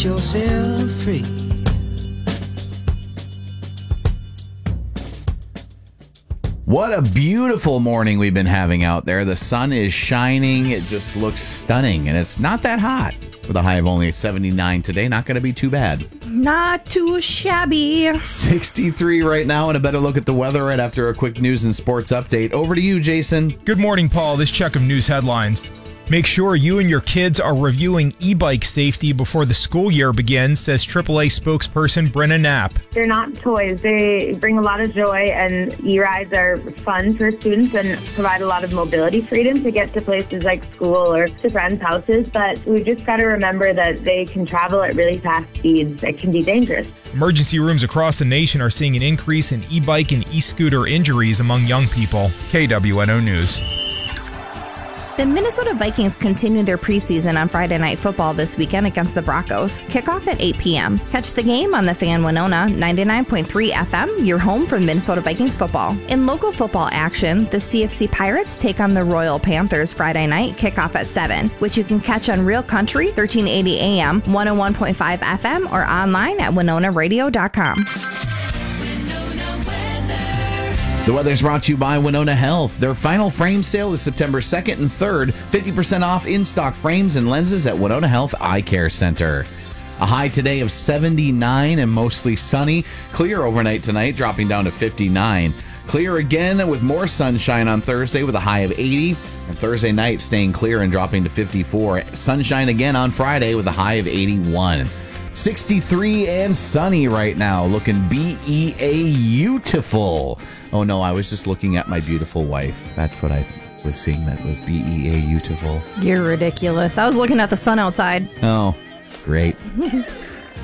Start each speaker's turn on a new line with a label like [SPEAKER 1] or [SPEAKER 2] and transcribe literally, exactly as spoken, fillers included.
[SPEAKER 1] set yourself free.
[SPEAKER 2] What a beautiful morning we've been having out there. The sun is shining. It just looks stunning. And it's not that hot. With a high of only seventy-nine today. Not going to be too bad.
[SPEAKER 3] Not too shabby.
[SPEAKER 2] sixty-three right now. And a better look at the weather right after a quick news and sports update. Over to you, Jason.
[SPEAKER 4] Good morning, Paul. This check of news headlines. Make sure you and your kids are reviewing e-bike safety before the school year begins, says triple A spokesperson Brenna Knapp.
[SPEAKER 5] They're not toys. They bring a lot of joy, and e-rides are fun for students and provide a lot of mobility freedom to get to places like school or to friends' houses. But we've just got to remember that they can travel at really fast speeds. It can be dangerous.
[SPEAKER 4] Emergency rooms across the nation are seeing an increase in e-bike and e-scooter injuries among young people. K W N O News.
[SPEAKER 3] The Minnesota Vikings continue their preseason on Friday Night Football this weekend against the Broncos. Kickoff at eight p.m. Catch the game on the Fan Winona ninety-nine point three F M, your home for Minnesota Vikings football. In local football action, the C F C Pirates take on the Royal Panthers Friday night, kickoff at seven, which you can catch on Real Country, thirteen eighty A M, one oh one point five F M, or online at winona radio dot com.
[SPEAKER 2] The weather's brought to you by Winona Health. Their final frame sale is September second and third. fifty percent off in-stock frames and lenses at Winona Health Eye Care Center. A high today of seventy-nine and mostly sunny. Clear overnight tonight, dropping down to fifty-nine. Clear again with more sunshine on Thursday with a high of eighty. And Thursday night staying clear and dropping to fifty-four. Sunshine again on Friday with a high of eighty-one. sixty-three and sunny right now, looking B E A beautiful. Oh no, I was just looking at my beautiful wife. That's what I was seeing that was B E A beautiful.
[SPEAKER 3] You're ridiculous. I was looking at the sun outside.
[SPEAKER 2] Oh, great.